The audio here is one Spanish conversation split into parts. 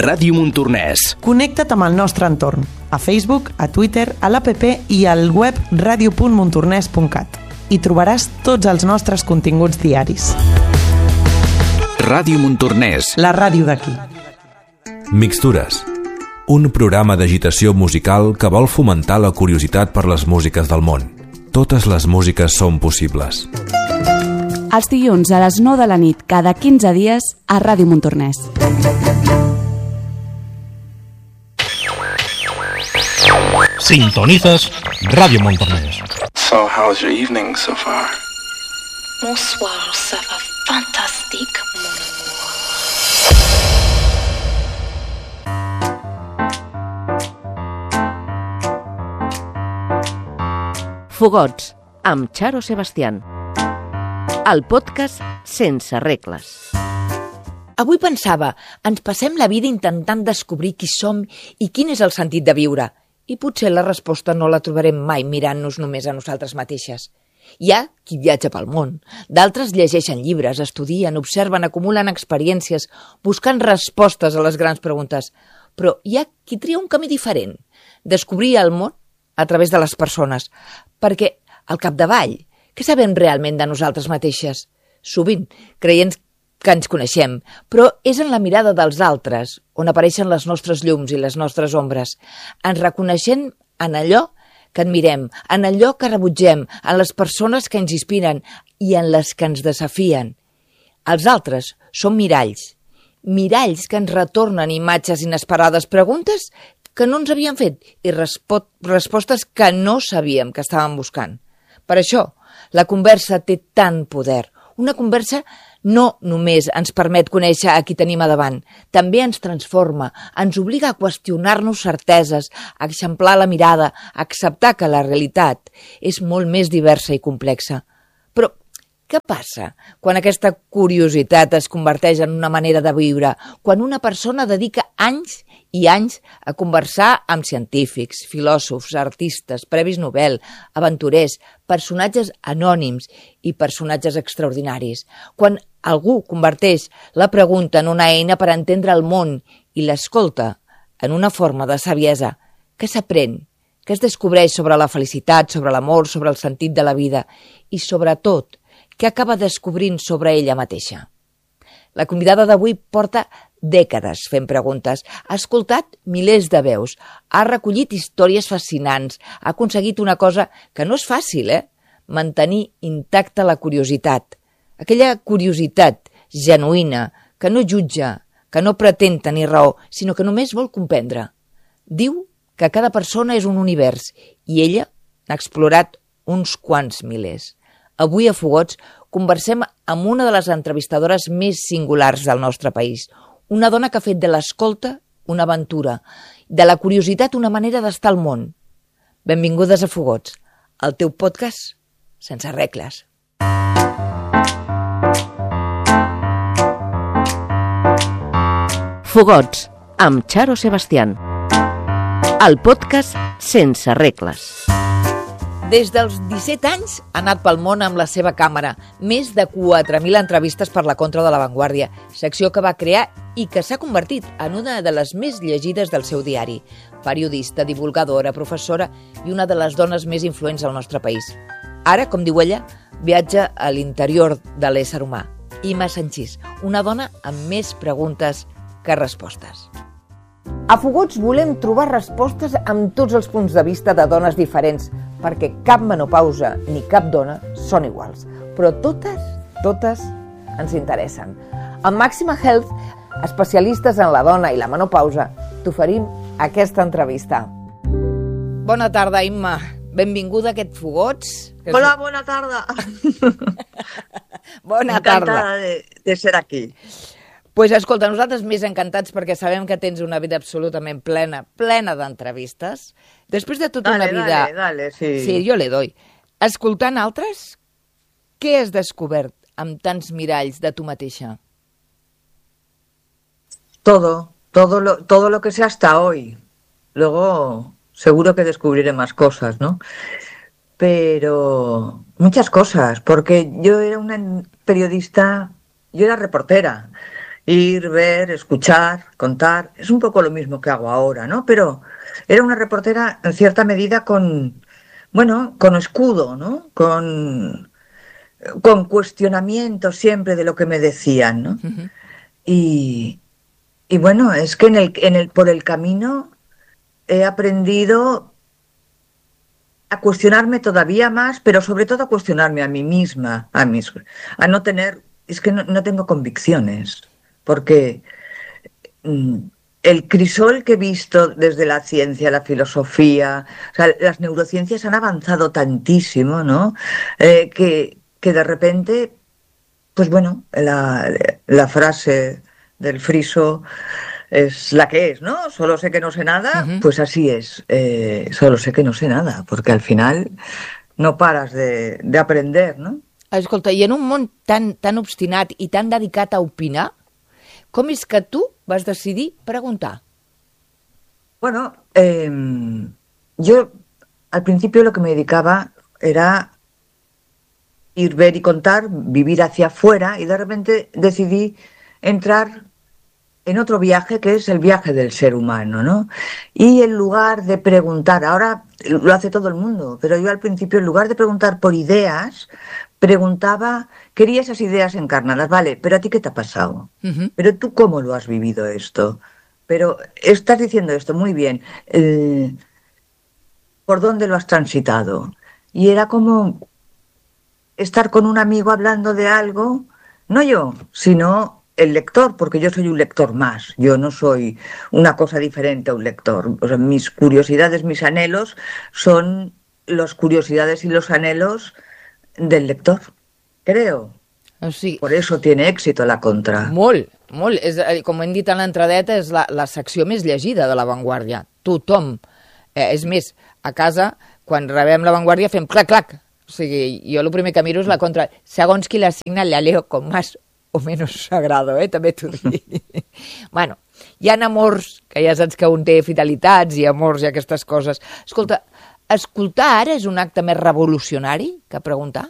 Ràdio Montornès. Connecta't amb el nostre entorn, a Facebook, a Twitter, a l'APP i al web radio.montornès.cat. Hi trobaràs tots els nostres continguts diaris. Ràdio Montornès. La ràdio d'aquí. Mixtures. Un programa d'agitació musical que vol fomentar la curiositat per les músiques del món. Totes les músiques són possibles. Els dilluns a les 9 de la nit, cada 15 dies, a Ràdio Montornès. Sintonizas Ràdio Montornès. So, how's your evening so far? Bonsoir, ça va fantastique, mon amour. Fogots, amb Charo Sebastián. El podcast sense regles. Avui pensava, ens passem la vida intentant descobrir qui som i quin és el sentit de viure. I potser la resposta no la trobarem mai mirant-nos només a nosaltres mateixes. Hi ha qui viatja pel món, d'altres llegeixen llibres, estudien, observen, acumulen experiències, buscant respostes a les grans preguntes. Però hi ha qui tria un camí diferent, descobrir el món a través de les persones, perquè al capdavall, què sabem realment de nosaltres mateixes? Sovint creiem que ens coneixem, però és en la mirada dels altres on apareixen les nostres llums i les nostres ombres. Ens reconeixem en allò que admirem, en allò que rebutgem, en les persones que ens inspiren i en les que ens desafien. Els altres són miralls que ens retornen imatges inesperades, preguntes que no ens havien fet i respostes que no sabíem que estàvem buscant. Per això, la conversa té tant poder. Una conversa no només ens permet conèixer a qui tenim a davant, també ens transforma, ens obliga a qüestionar-nos certeses, a eixamplar la mirada, a acceptar que la realitat és molt més diversa i complexa. Però què passa quan aquesta curiositat es converteix en una manera de viure, quan una persona dedica anys i anys a conversar amb científics, filòsofs, artistes, premis Nobel, aventurers, personatges anònims i personatges extraordinaris? Quan algú converteix la pregunta en una eina per entendre el món i l'escolta en una forma de saviesa, què s'aprèn? Què es descobreix sobre la felicitat, sobre l'amor, sobre el sentit de la vida i, sobretot, què acaba descobrint sobre ella mateixa? La convidada d'avui porta dècades fent preguntes, ha escoltat milers de veus, ha recollit històries fascinants, ha aconseguit una cosa que no és fàcil, mantenir intacta la curiositat. Aquella curiositat genuïna, que no jutja, que no pretén tenir raó, sinó que només vol comprendre. Diu que cada persona és un univers i ella n'ha explorat uns quants milers. Avui a Fogots conversem amb una de les entrevistadores més singulars del nostre país, una dona que ha fet de l'escolta una aventura, de la curiositat una manera d'estar al món. Benvingudes a Fogots, el teu podcast sense regles. Fogots, amb Charo Sebastián. El podcast sense regles. Des dels 17 anys ha anat pel món amb la seva càmera, més de 4.000 entrevistes per la Contra de la Vanguardia, secció que va crear i que s'ha convertit en una de les més llegides del seu diari. Periodista, divulgadora, professora i una de les dones més influents al nostre país. Ara, com diu ella, viatja a l'interior de l'ésser humà. Ima Sanchís, una dona amb més preguntes que respostes. A Fogots volem trobar respostes amb tots els punts de vista de dones diferents, perquè cap menopausa ni cap dona són iguals. Però totes ens interessen. Amb Màxima Health, especialistes en la dona i la menopausa, t'oferim aquesta entrevista. Bona tarda, Imma. Benvinguda a aquest Fogots. Hola, bona tarda. Bona tarda. Encantada de ser aquí. Pues escolta, nosaltres més encantats perquè sabem que tens una vida absolutament plena d'entrevistes. Després de tota una vida... Dale, sí. Sí, jo le doy. Escoltant altres, què has descobert amb tants miralls de tu mateixa? Todo lo que sé hasta hoy. Luego seguro que descubriré más cosas, ¿no? Pero muchas cosas, porque yo era una periodista, yo era reportera. Ir, ver, escuchar, contar. Es un poco lo mismo que hago ahora, ¿no? Pero era una reportera en cierta medida con escudo, ¿no? Con cuestionamiento siempre de lo que me decían, ¿no? Uh-huh. Y bueno, es que por el camino he aprendido a cuestionarme todavía más, pero sobre todo a cuestionarme a mí misma, a no tener, es que no tengo convicciones, porque el crisol que he visto desde la ciencia, la filosofía, o sea, las neurociencias han avanzado tantísimo, ¿no? Que de repente, pues bueno, la frase del friso es la que es, ¿no? Solo sé que no sé nada, uh-huh. Pues así es, solo sé que no sé nada, porque al final no paras de aprender, ¿no? Escolta, i en un món tan obstinat i tan dedicat a opinar, com és que tu vas decidir preguntar? Bueno, yo al principio lo que me dedicaba era ir, ver y contar, vivir hacia afuera, y de repente decidí entrar en otro viaje que es el viaje del ser humano, ¿no? Y en lugar de preguntar, ahora lo hace todo el mundo, pero yo al principio en lugar de preguntar por ideas, preguntaba, quería esas ideas encarnadas, vale, pero ¿a ti qué te ha pasado? Uh-huh. ¿Pero tú cómo lo has vivido esto? Pero estás diciendo esto, muy bien, ¿por dónde lo has transitado? Y era como estar con un amigo hablando de algo, no yo, sino el lector, porque yo soy un lector más, yo no soy una cosa diferente a un lector. O sea, mis curiosidades, mis anhelos son las curiosidades y los anhelos del lector, creo. O sigui, por eso tiene éxito La Contra. Molt. Com hem dit en l'entradeta, és la secció més llegida de La Vanguardia. Tothom. És més, a casa, quan rebem La Vanguardia, fem clac-clac. O sigui, jo el primer que miro és La Contra. Segons qui la signa, la leo com más o menos sagrado, també t'ho dic. Bueno, hi ha amors, que ja saps que un té fidelitats i amors i aquestes coses. Escolta, escoltar ara és un acte més revolucionari que preguntar?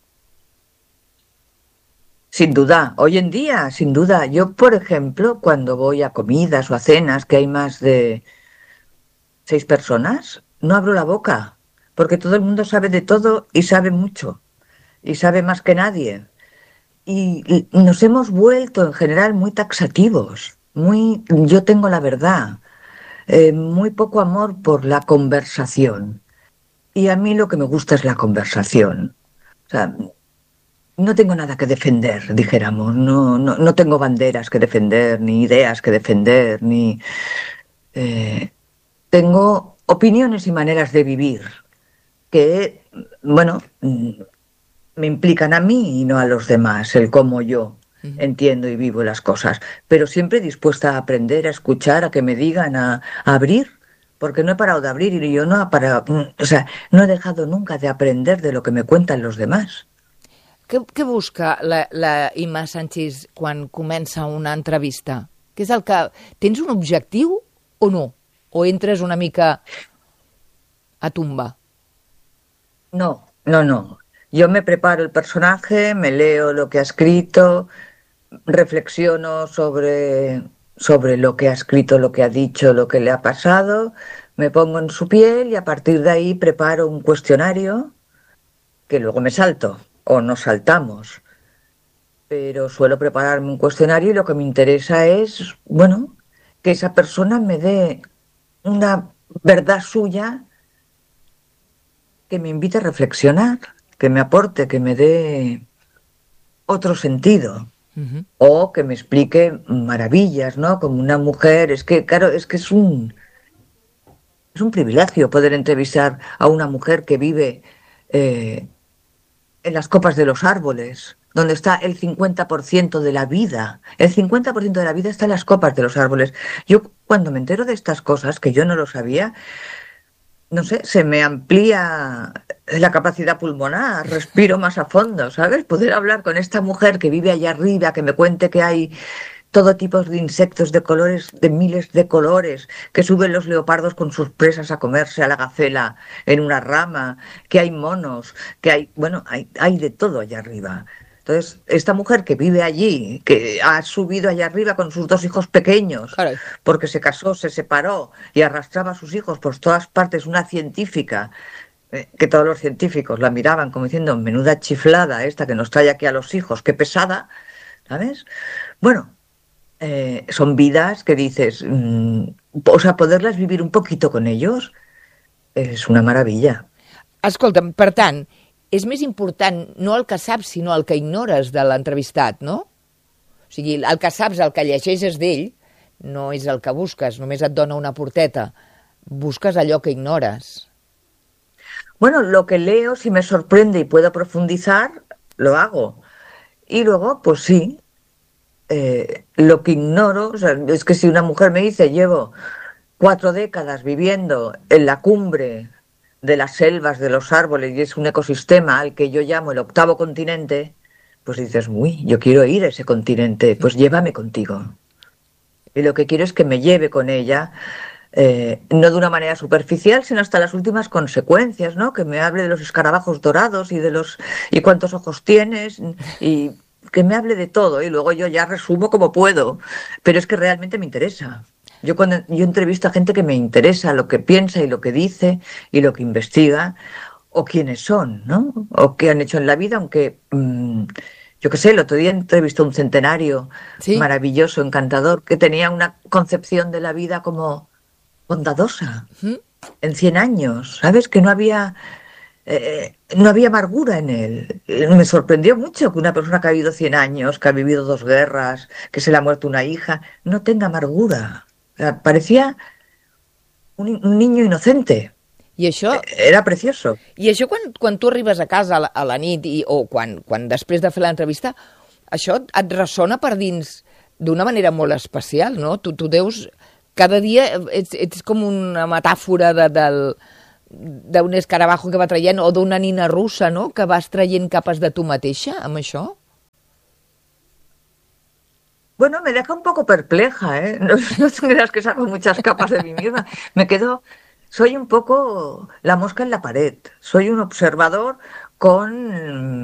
Sin duda, hoy en día, sin duda. Yo, por ejemplo, cuando voy a comidas o a cenas que hay más de 6 personas, no abro la boca, porque todo el mundo sabe de todo y sabe mucho, y sabe más que nadie. Y nos hemos vuelto en general muy taxativos, yo tengo la verdad, muy poco amor por la conversación. Y a mí lo que me gusta es la conversación. O sea, no tengo nada que defender, dijéramos, no tengo banderas que defender, ni ideas que defender, ni... tengo opiniones y maneras de vivir que, bueno... me implican a mí y no a los demás, el cómo yo entiendo y vivo las cosas, pero siempre dispuesta a aprender, a escuchar, a que me digan, a abrir, porque no he parado de abrir y yo no he dejado nunca de aprender de lo que me cuentan los demás. Què busca la Imma Sanchis quan comença una entrevista? Què és el que... Tens un objectiu o no? O entres una mica a tumba? No. Yo me preparo el personaje, me leo lo que ha escrito, reflexiono sobre lo que ha escrito, lo que ha dicho, lo que le ha pasado, me pongo en su piel y a partir de ahí preparo un cuestionario que luego me salto o nos saltamos. Pero suelo prepararme un cuestionario y lo que me interesa es, bueno, que esa persona me dé una verdad suya que me invite a reflexionar, que me aporte, que me dé otro sentido. Uh-huh. O que me explique maravillas, ¿no? Como una mujer, es que es un privilegio poder entrevistar a una mujer que vive en las copas de los árboles, donde está el 50% de la vida. El 50% de la vida está en las copas de los árboles. Yo cuando me entero de estas cosas, que yo no lo sabía, no sé, se me amplía la capacidad pulmonar, respiro más a fondo, ¿sabes? Poder hablar con esta mujer que vive allá arriba, que me cuente que hay todo tipo de insectos de colores, de miles de colores, que suben los leopardos con sus presas a comerse a la gacela en una rama, que hay monos, que hay, bueno, hay de todo allá arriba. Entonces, esta mujer que vive allí, que ha subido allá arriba con sus 2 hijos pequeños, Caray. porque se casó, se separó y arrastraba a sus hijos por todas partes, una científica, que todos los científicos la miraban como diciendo, menuda chiflada esta que nos trae aquí a los hijos, qué pesada, ¿sabes? Bueno, son vidas que dices, o sea, poderlas vivir un poquito con ellos és una meravella. Escolta'm, per tant, és més important no el que saps, sinó el que ignores de l'entrevistat, no? O sigui, el que saps, el que llegeixes d'ell, no és el que busques, només et dona una porteta. Busques allò que ignores. Bueno, lo que leo, si me sorprende y puedo profundizar, lo hago. Y luego, pues sí, lo que ignoro, o sea, es que si una mujer me dice, llevo 4 décadas viviendo en la cumbre de las selvas, de los árboles, y es un ecosistema al que yo llamo el 8º continente, pues dices, uy, yo quiero ir a ese continente, pues llévame contigo. Y lo que quiero es que me lleve con ella, no de una manera superficial, sino hasta las últimas consecuencias, ¿no? Que me hable de los escarabajos dorados y cuántos ojos tienes, y que me hable de todo, y luego yo ya resumo como puedo, pero es que realmente me interesa. Yo entrevisto a gente que me interesa lo que piensa y lo que dice y lo que investiga, o quiénes son, ¿no? O qué han hecho en la vida, aunque, yo qué sé, el otro día entrevisté a un centenario maravilloso, encantador, que tenía una concepción de la vida como bondadosa, en 100 años, ¿sabes? Que no había amargura en él. Me sorprendió mucho que una persona que ha vivido 100 años, que ha vivido 2 guerras, que se le ha muerto una hija, no tenga amargura. Parecía un niño inocente. I això... Era precioso. I això quan tu arribes a casa a la nit o quan després de fer l'entrevista, això et ressona per dins d'una manera molt especial, no? Tu deus... Cada dia ets com una metàfora d'un escarabajo que va traient o d'una nina russa, no?, que vas traient capes de tu mateixa amb això. Bueno, me deja un poco perpleja, ¿eh? No creas que saco muchas capas de mí misma. Soy un poco la mosca en la pared. Soy un observador con